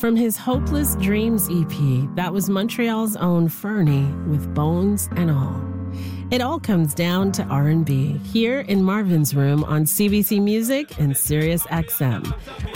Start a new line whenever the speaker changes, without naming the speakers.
From his Hopeless Dreams EP, that was Montreal's own Fernie with Bones and All. It all comes down to R&B here in Marvin's Room on CBC Music and Sirius XM.